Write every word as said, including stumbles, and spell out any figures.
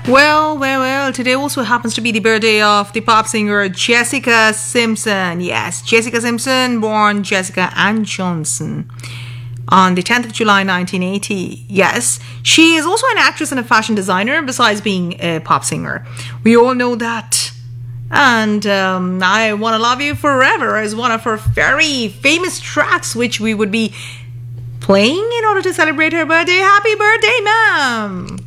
Well, well, well, today also happens to be the birthday of the pop singer Jessica Simpson. Yes, Jessica Simpson, born Jessica Ann Johnson on the tenth of July nineteen eighty. Yes, she is also an actress and a fashion designer besides being a pop singer. We all know that. And um, I Wanna Love You Forever is one of her very famous tracks, which we would be playing in order to celebrate her birthday. Happy birthday, ma'am!